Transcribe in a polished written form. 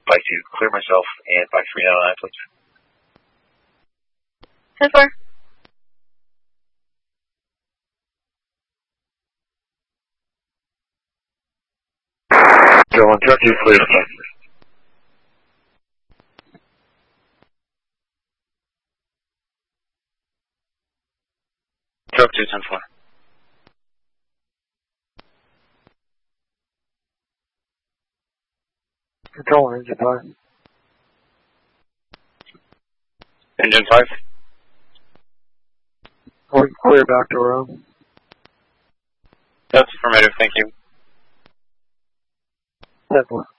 like to clear myself and 5399, please. 10-4. Go on, truck 2 clear. Truck 2, 10-4. Control engine 5. Engine 5. We can clear back to Rome. That's affirmative, thank you. 10-4.